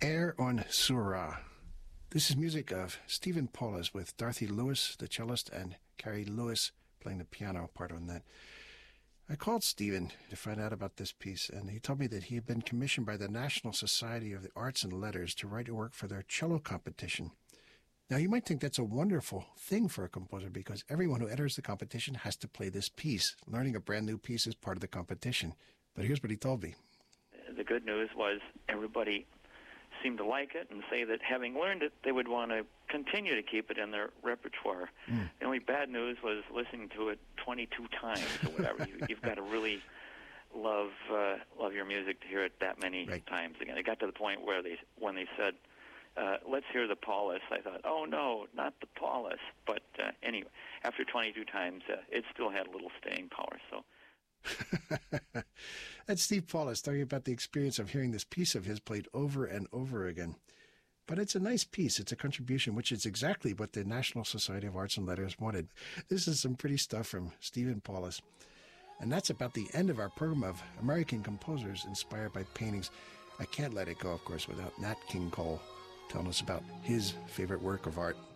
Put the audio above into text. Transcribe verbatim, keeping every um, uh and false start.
Air on Sura. This is music of Stephen Paulus with Dorothy Lewis, the cellist, and Carrie Lewis playing the piano part on that. I called Stephen to find out about this piece, and he told me that he had been commissioned by the National Society of the Arts and Letters to write a work for their cello competition. Now, you might think that's a wonderful thing for a composer because everyone who enters the competition has to play this piece. Learning a brand new piece is part of the competition. But here's what he told me. The good news was everybody seemed to like it and say that having learned it, they would want to continue to keep it in their repertoire. Mm. The only bad news was listening to it twenty-two times or whatever. you, you've got to really love uh, love your music to hear it that many right. times again. It got to the point where they when they said, uh, let's hear the Paulus, I thought, oh no, not the Paulus. But uh, anyway, after twenty-two times, uh, it still had a little staying power. So. That's Steve Paulus talking about the experience of hearing this piece of his played over and over again. But it's a nice piece. It's a contribution, which is exactly what the National Society of Arts and Letters wanted. This is some pretty stuff from Stephen Paulus. And that's about the end of our program of American composers inspired by paintings. I can't let it go, of course, without Nat King Cole telling us about his favorite work of art.